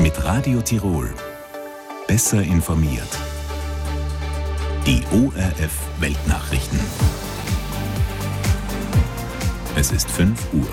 Mit Radio Tirol. Besser informiert. Die ORF Weltnachrichten. Es ist 5 Uhr.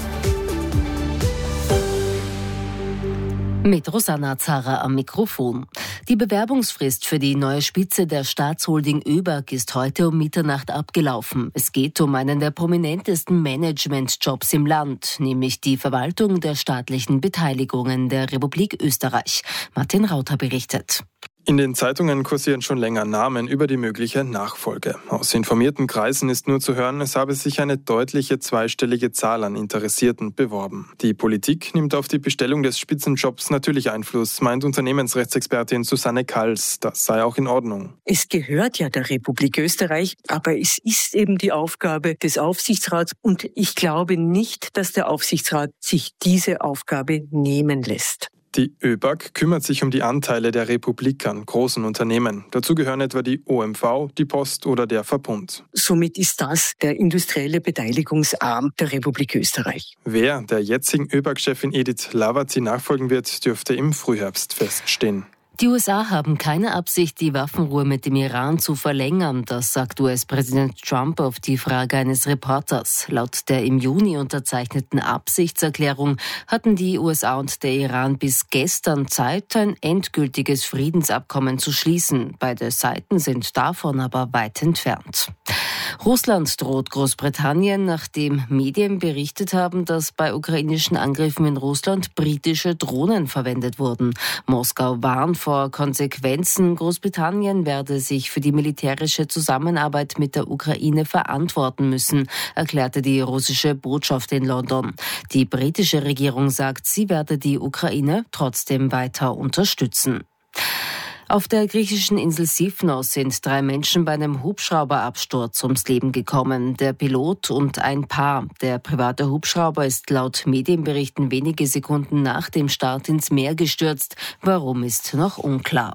Mit Rosanna Zara am Mikrofon. Die Bewerbungsfrist für die neue Spitze der Staatsholding ÖBAG ist heute um Mitternacht abgelaufen. Es geht um einen der prominentesten Managementjobs im Land, nämlich die Verwaltung der staatlichen Beteiligungen der Republik Österreich. Martin Rauter berichtet. In den Zeitungen kursieren schon länger Namen über die mögliche Nachfolge. Aus informierten Kreisen ist nur zu hören, es habe sich eine deutliche zweistellige Zahl an Interessierten beworben. Die Politik nimmt auf die Bestellung des Spitzenjobs natürlich Einfluss, meint Unternehmensrechtsexpertin Susanne Kals. Das sei auch in Ordnung. Es gehört ja der Republik Österreich, aber es ist eben die Aufgabe des Aufsichtsrats und ich glaube nicht, dass der Aufsichtsrat sich diese Aufgabe nehmen lässt. Die ÖBAG kümmert sich um die Anteile der Republik an großen Unternehmen. Dazu gehören etwa die OMV, die Post oder der Verbund. Somit ist das der industrielle Beteiligungsarm der Republik Österreich. Wer der jetzigen ÖBAG-Chefin Edith Hlavazi nachfolgen wird, dürfte im Frühherbst feststehen. Die USA haben keine Absicht, die Waffenruhe mit dem Iran zu verlängern, das sagt US-Präsident Trump auf die Frage eines Reporters. Laut der im Juni unterzeichneten Absichtserklärung hatten die USA und der Iran bis gestern Zeit, ein endgültiges Friedensabkommen zu schließen. Beide Seiten sind davon aber weit entfernt. Russland droht Großbritannien, nachdem Medien berichtet haben, dass bei ukrainischen Angriffen in Russland britische Drohnen verwendet wurden. Moskau warnt vor Konsequenzen. Großbritannien werde sich für die militärische Zusammenarbeit mit der Ukraine verantworten müssen, erklärte die russische Botschaft in London. Die britische Regierung sagt, sie werde die Ukraine trotzdem weiter unterstützen. Auf der griechischen Insel Sifnos sind 3 Menschen bei einem Hubschrauberabsturz ums Leben gekommen. Der Pilot und ein Paar. Der private Hubschrauber ist laut Medienberichten wenige Sekunden nach dem Start ins Meer gestürzt. Warum ist noch unklar.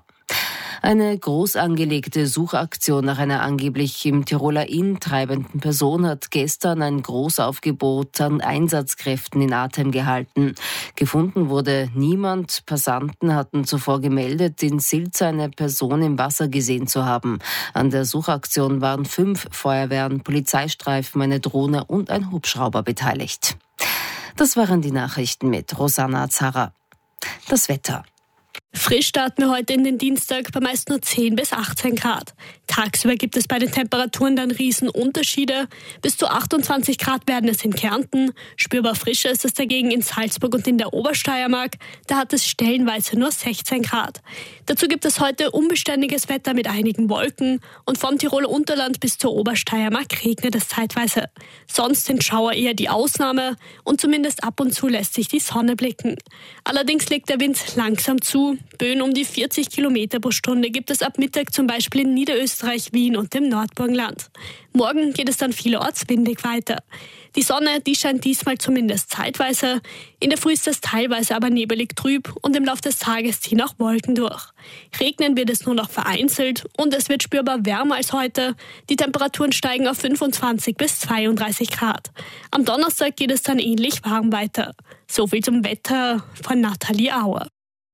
Eine groß angelegte Suchaktion nach einer angeblich im Tiroler Inn treibenden Person hat gestern ein Großaufgebot an Einsatzkräften in Atem gehalten. Gefunden wurde niemand. Passanten hatten zuvor gemeldet, in Silz eine Person im Wasser gesehen zu haben. An der Suchaktion waren 5 Feuerwehren, Polizeistreifen, eine Drohne und ein Hubschrauber beteiligt. Das waren die Nachrichten mit Rosanna Zara. Das Wetter. Frisch starten wir heute in den Dienstag bei meist nur 10 bis 18 Grad. Tagsüber gibt es bei den Temperaturen dann Riesenunterschiede. Bis zu 28 Grad werden es in Kärnten. Spürbar frischer ist es dagegen in Salzburg und in der Obersteiermark. Da hat es stellenweise nur 16 Grad. Dazu gibt es heute unbeständiges Wetter mit einigen Wolken. Und vom Tiroler Unterland bis zur Obersteiermark regnet es zeitweise. Sonst sind Schauer eher die Ausnahme und zumindest ab und zu lässt sich die Sonne blicken. Allerdings legt der Wind langsam zu. Böen um die 40 Kilometer pro Stunde gibt es ab Mittag zum Beispiel in Niederösterreich, Wien und dem Nordburgenland. Morgen geht es dann vielerorts windig weiter. Die Sonne, die scheint diesmal zumindest zeitweise. In der Früh ist es teilweise aber nebelig trüb und im Laufe des Tages ziehen auch Wolken durch. Regnen wird es nur noch vereinzelt und es wird spürbar wärmer als heute. Die Temperaturen steigen auf 25 bis 32 Grad. Am Donnerstag geht es dann ähnlich warm weiter. So viel zum Wetter von Nathalie Auer.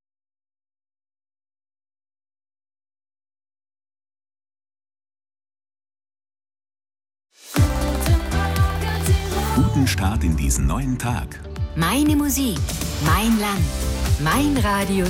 Guten Start in diesen neuen Tag. Meine Musik, mein Land, mein Radio